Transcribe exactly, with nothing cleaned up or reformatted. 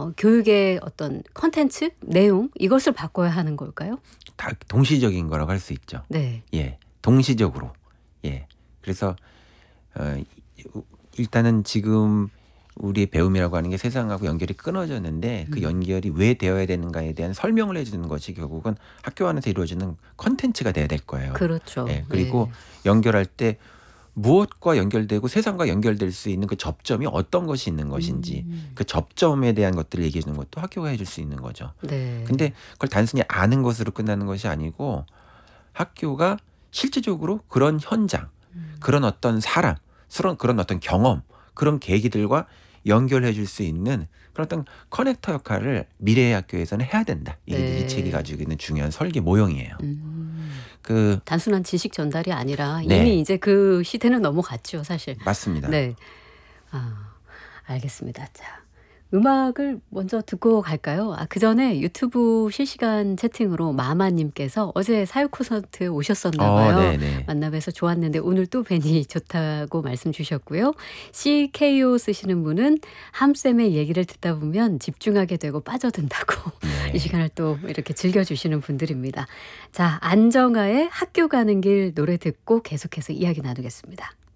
어, 교육의 어떤 컨텐츠, 내용 이것을 바꿔야 하는 걸까요? 다 동시적인 거라고 할 수 있죠. 네. 예, 동시적으로. 예, 그래서 어, 일단은 지금 우리의 배움이라고 하는 게 세상하고 연결이 끊어졌는데 그 음. 연결이 왜 되어야 되는가에 대한 설명을 해주는 것이 결국은 학교 안에서 이루어지는 컨텐츠가 돼야 될 거예요. 그렇죠. 예, 그리고 네. 연결할 때 무엇과 연결되고 세상과 연결될 수 있는 그 접점이 어떤 것이 있는 것인지 음. 그 접점에 대한 것들을 얘기해 주는 것도 학교가 해줄 수 있는 거죠. 네. 근데 그걸 단순히 아는 것으로 끝나는 것이 아니고 학교가 실질적으로 그런 현장, 음. 그런 어떤 사람, 그런 그런 어떤 경험, 그런 계기들과 연결해 줄 수 있는 그런 어떤 커넥터 역할을 미래의 학교에서는 해야 된다. 이게 네. 이 책이 가지고 있는 중요한 설계 모형이에요. 음. 그 단순한 지식 전달이 아니라 네. 이미 이제 그 시대는 넘어갔죠, 사실. 맞습니다. 네. 아, 알겠습니다. 자, 음악을 먼저 듣고 갈까요? 아, 그 전에 유튜브 실시간 채팅으로 마마님께서 어제 사육 콘서트 오셨었나 어, 봐요. 네네. 만나 뵈서 좋았는데 오늘 또 뵈니 좋다고 말씀 주셨고요. 씨케이오 쓰시는 분은 함쌤의 얘기를 듣다 보면 집중하게 되고 빠져든다고 네. 이 시간을 또 이렇게 즐겨주시는 분들입니다. 자, 안정아의 학교 가는 길 노래 듣고 계속해서 이야기 나누겠습니다.